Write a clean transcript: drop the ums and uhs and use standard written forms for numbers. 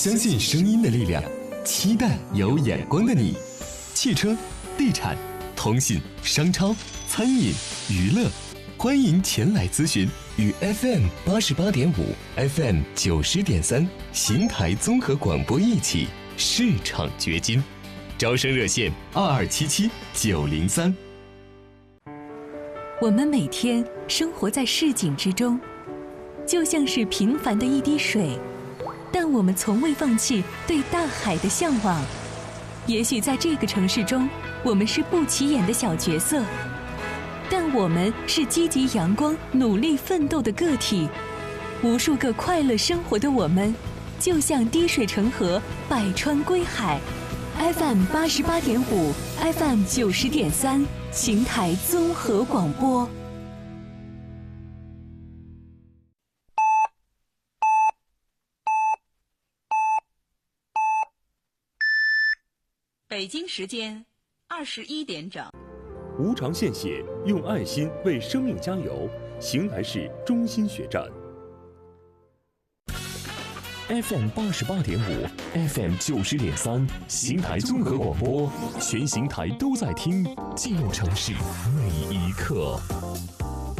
相信声音的力量，期待有眼光的你。汽车、地产、通信、商超、餐饮、娱乐，欢迎前来咨询。与 FM 88.5、FM 90.3邢台综合广播一起市场掘金。招生热线2277-903。 我们每天生活在市井之中，就像是平凡的一滴水，但我们从未放弃对大海的向往。也许在这个城市中，我们是不起眼的小角色，但我们是积极阳光、努力奋斗的个体。无数个快乐生活的我们，就像滴水成河，百川归海。FM 88.5、FM 90.3，邢台综合广播。 北京时间21点整。 无偿献血，用爱心为生命加油。邢台市中心血站。FM 88.5 ，FM 90.3，邢台综合广播，全邢台都在听，记录城市每一刻。